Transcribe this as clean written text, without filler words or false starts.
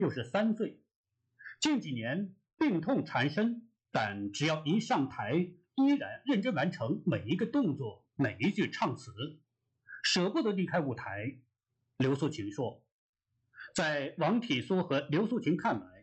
63岁。近几年病痛缠身，但只要一上台，依然认真完成每一个动作，每一句唱词，舍不得离开舞台。刘素琴说，在王体苏和刘素琴看来，